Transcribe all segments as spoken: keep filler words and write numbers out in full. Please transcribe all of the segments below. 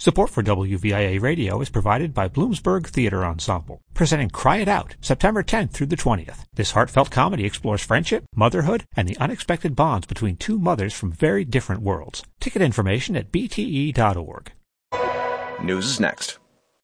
Support for W V I A Radio is provided by Bloomsburg Theater Ensemble, presenting Cry It Out, September tenth through the twentieth. This heartfelt comedy explores friendship, motherhood, and the unexpected bonds between two mothers from very different worlds. Ticket information at b t e dot org. News is next.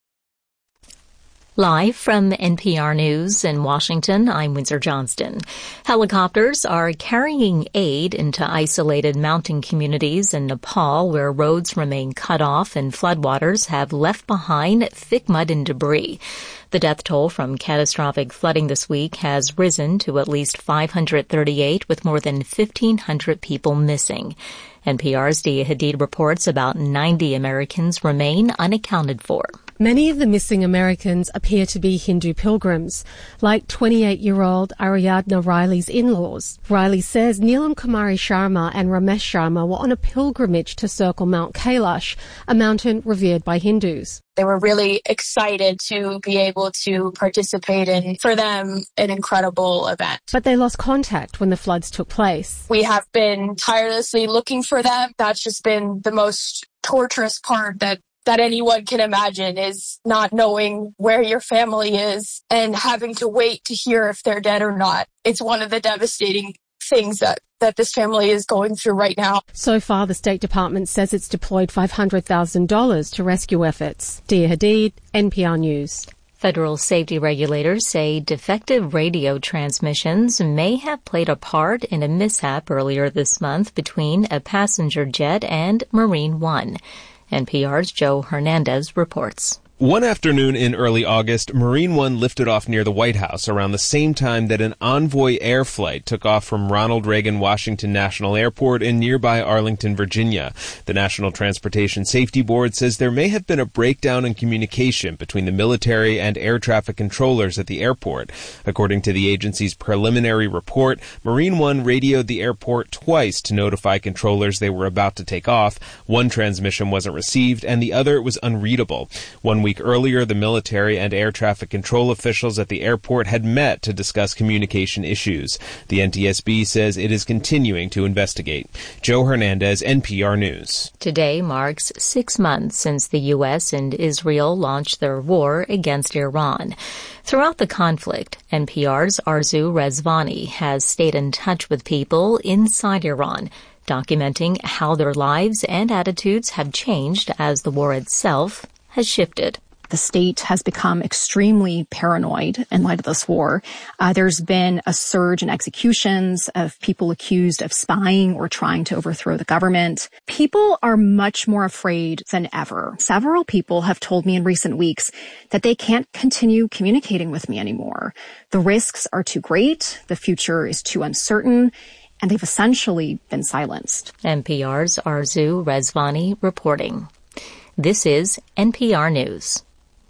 Live from N P R News in Washington, I'm Windsor Johnston. Helicopters are carrying aid into isolated mountain communities in Nepal where roads remain cut off and floodwaters have left behind thick mud and debris. The death toll from catastrophic flooding this week has risen to at least five hundred thirty-eight, with more than fifteen hundred people missing. N P R's Dia Hadid reports about ninety Americans remain unaccounted for. Many of the missing Americans appear to be Hindu pilgrims, like twenty-eight-year-old Ariadna Riley's in-laws. Riley says Neelam Kumari Sharma and Ramesh Sharma were on a pilgrimage to circle Mount Kailash, a mountain revered by Hindus. They were really excited to be able to participate in, for them, an incredible event. But they lost contact when the floods took place. We have been tirelessly looking for them. That's just been the most torturous part that that anyone can imagine, is not knowing where your family is and having to wait to hear if they're dead or not. It's one of the devastating things that, that this family is going through right now. So far, the State Department says it's deployed five hundred thousand dollars to rescue efforts. Dia Hadid, N P R News. Federal safety regulators say defective radio transmissions may have played a part in a mishap earlier this month between a passenger jet and Marine One. N P R's Joe Hernandez reports. One afternoon in early August, Marine One lifted off near the White House around the same time that an Envoy air flight took off from Ronald Reagan Washington National Airport in nearby Arlington, Virginia. The National Transportation Safety Board says there may have been a breakdown in communication between the military and air traffic controllers at the airport. According to the agency's preliminary report, Marine One radioed the airport twice to notify controllers they were about to take off. One transmission wasn't received, and the other was unreadable. One week earlier, the military and air traffic control officials at the airport had met to discuss communication issues. The N T S B says it is continuing to investigate. Joe Hernandez, N P R News. Today marks six months since the U S and Israel launched their war against Iran. Throughout the conflict, N P R's Arzu Rezvani has stayed in touch with people inside Iran, documenting how their lives and attitudes have changed as the war itself has shifted. The state has become extremely paranoid in light of this war. Uh, there's been a surge in executions of people accused of spying or trying to overthrow the government. People are much more afraid than ever. Several people have told me in recent weeks that they can't continue communicating with me anymore. The risks are too great, the future is too uncertain, and they've essentially been silenced. N P R's Arzu Rezvani reporting. This is N P R News.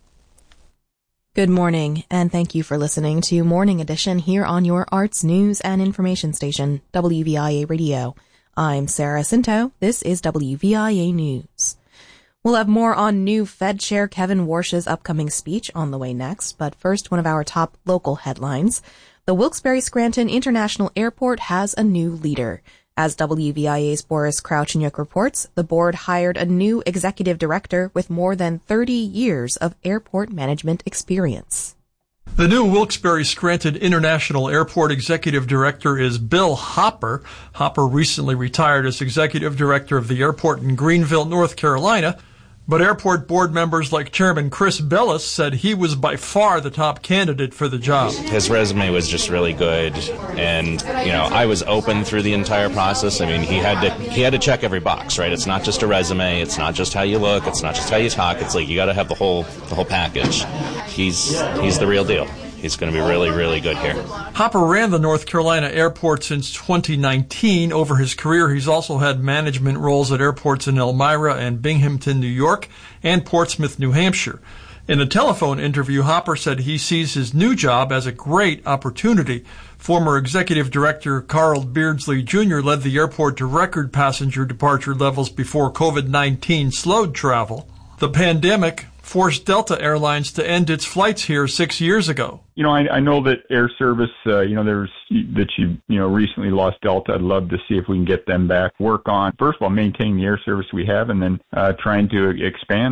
Good morning, and thank you for listening to Morning Edition here on your arts, news, and information station, W V I A Radio. I'm Sarah Cinto. This is W V I A News. We'll have more on new Fed Chair Kevin Warsh's upcoming speech on the way next, but first, one of our top local headlines. The Wilkes-Barre-Scranton International Airport has a new leader. As W V I A's Boris Krauchenyuk reports, the board hired a new executive director with more than thirty years of airport management experience. The new Wilkes-Barre-Scranton International Airport Executive Director is Bill Hopper. Hopper recently retired as Executive Director of the airport in Greenville, North Carolina. But airport board members like Chairman Chris Bellis said he was by far the top candidate for the job. His resume was just really good, and you know, I was open through the entire process. I mean, he had to he had to check every box, right? It's not just a resume, it's not just how you look, it's not just how you talk. It's like you got to have the whole the whole package. He's he's the real deal. He's going to be really, really good here. Hopper ran the North Carolina airport since twenty nineteen. Over his career, he's also had management roles at airports in Elmira and Binghamton, New York, and Portsmouth, New Hampshire. In a telephone interview, Hopper said he sees his new job as a great opportunity. Former Executive Director Carl Beardsley Junior led the airport to record passenger departure levels before COVID nineteen slowed travel. The pandemic forced Delta Airlines to end its flights here six years ago. You know, I, I know that air service, uh, you know, there's that you, you know, recently lost Delta. I'd love to see if we can get them back. Work on, first of all, maintaining the air service we have, and then uh, trying to expand